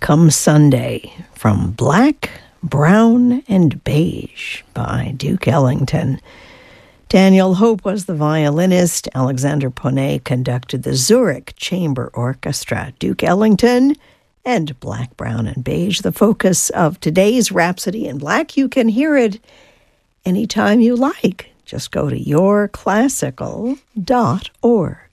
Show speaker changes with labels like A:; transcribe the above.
A: Come Sunday from Black, Brown, and Beige by Duke Ellington. Daniel Hope was the violinist. Alexander Ponet conducted the Zurich Chamber Orchestra. Duke Ellington and Black, Brown, and Beige, the focus of today's Rhapsody in Black. You can hear it anytime you like. Just go to yourclassical.org.